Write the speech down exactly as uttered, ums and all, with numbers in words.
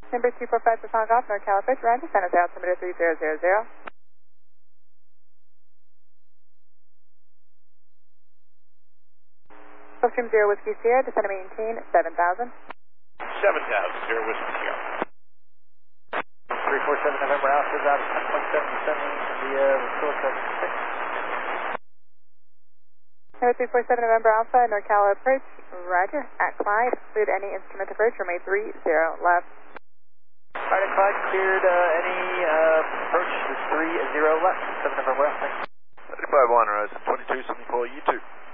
Number two four five for Hong Kong, North California, Roger, send us altimeter three zero zero zero. Gulfstream zero Whiskey Sierra, descend and maintain seven thousand. seven thousand, zero Whiskey Sierra. three four seven November Alpha is out of ten point seven seven via Phillips six. Number three four seven November Alpha, North Cal approach, Roger, at Clyde, cleared any instrument approach, remain three zero left. Alright, at Clyde, cleared uh, any uh, approach is three zero left, seven November Alpha. thirty-five one, Horizon twenty-two seventy-four, U two.